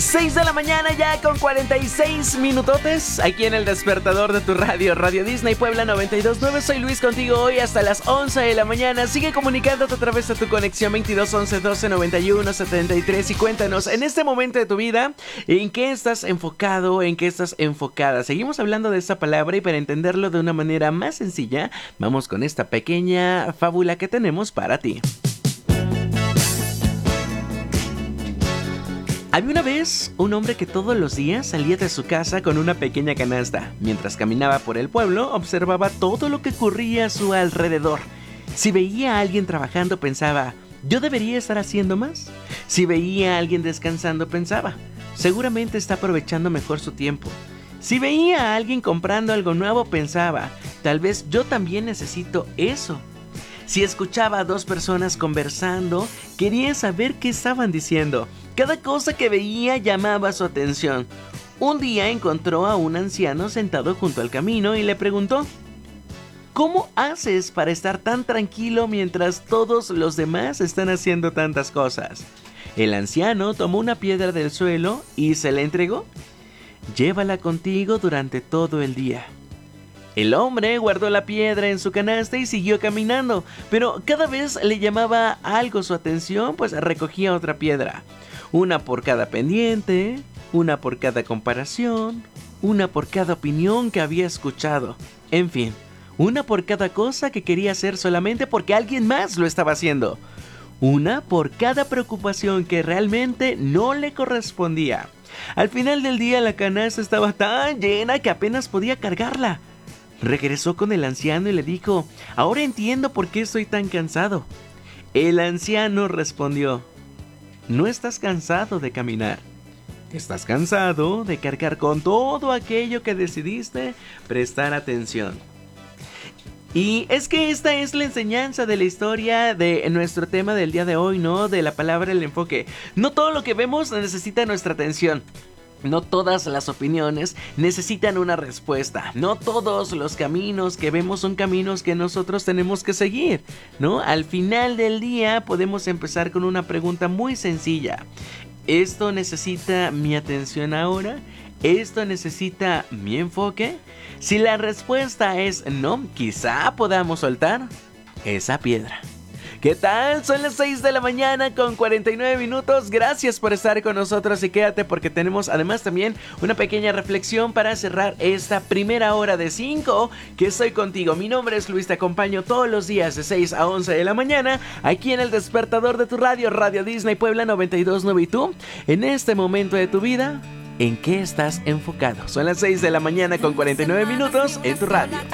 6 de la mañana ya con 46 minutotes aquí en el despertador de tu radio, Radio Disney Puebla 92.9. Soy Luis contigo hoy hasta las 11 de la mañana. Sigue comunicándote a través de tu conexión 22 11 12 91 73 y cuéntanos en este momento de tu vida en qué estás enfocado, en qué estás enfocada. Seguimos hablando de esta palabra y para entenderlo de una manera más sencilla, vamos con esta pequeña fábula que tenemos para ti. Había una vez un hombre que todos los días salía de su casa con una pequeña canasta. Mientras caminaba por el pueblo, observaba todo lo que ocurría a su alrededor. Si veía a alguien trabajando, pensaba, ¿yo debería estar haciendo más? Si veía a alguien descansando, pensaba, seguramente está aprovechando mejor su tiempo. Si veía a alguien comprando algo nuevo, pensaba, tal vez yo también necesito eso. Si escuchaba a dos personas conversando, quería saber qué estaban diciendo. Cada cosa que veía llamaba su atención. Un día encontró a un anciano sentado junto al camino y le preguntó, ¿cómo haces para estar tan tranquilo mientras todos los demás están haciendo tantas cosas? El anciano tomó una piedra del suelo y se la entregó. Llévala contigo durante todo el día. El hombre guardó la piedra en su canasta y siguió caminando, pero cada vez le llamaba algo su atención, pues recogía otra piedra. Una por cada pendiente, una por cada comparación, una por cada opinión que había escuchado. En fin, una por cada cosa que quería hacer solamente porque alguien más lo estaba haciendo. Una por cada preocupación que realmente no le correspondía. Al final del día la canasta estaba tan llena que apenas podía cargarla. Regresó con el anciano y le dijo, ahora entiendo por qué estoy tan cansado. El anciano respondió, no estás cansado de caminar. Estás cansado de cargar con todo aquello que decidiste prestar atención. Y es que esta es la enseñanza de la historia de nuestro tema del día de hoy, ¿no? De la palabra el enfoque. No todo lo que vemos necesita nuestra atención. No todas las opiniones necesitan una respuesta. No todos los caminos que vemos son caminos que nosotros tenemos que seguir, ¿no? Al final del día podemos empezar con una pregunta muy sencilla. ¿Esto necesita mi atención ahora? ¿Esto necesita mi enfoque? Si la respuesta es no, quizá podamos soltar esa piedra. ¿Qué tal? Son las 6 de la mañana con 49 minutos. Gracias por estar con nosotros y quédate porque tenemos además también una pequeña reflexión para cerrar esta primera hora de 5 que estoy contigo. Mi nombre es Luis, te acompaño todos los días de 6 a 11 de la mañana aquí en el despertador de tu radio, Radio Disney Puebla 92.9. ¿Y tú? En este momento de tu vida, ¿en qué estás enfocado? Son las 6 de la mañana con 49 minutos en tu radio.